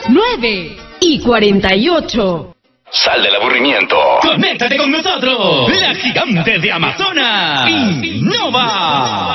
9:48. Sal del aburrimiento. Conéctate con nosotros. La gigante de Amazonas. Innova.